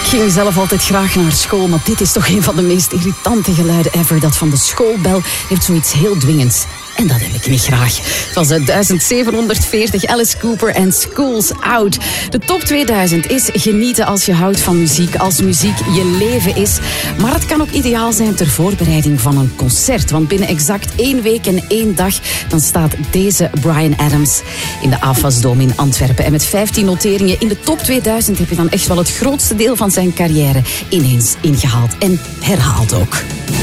ging zelf altijd graag naar school, maar dit is toch een van de meest irritante geluiden ever. Dat van de schoolbel heeft zoiets heel dwingends. En dat heb ik niet graag. Het was 1740, Alice Cooper en School's Out. De top 2000 is genieten als je houdt van muziek, als muziek je leven is. Maar het kan ook ideaal zijn ter voorbereiding van een concert. Want binnen exact 1 week en 1 dag dan staat deze Bryan Adams in de AFAS-dome in Antwerpen. En met 15 noteringen in de top 2000 heb je dan echt wel het grootste deel van zijn carrière ineens ingehaald. En herhaald ook.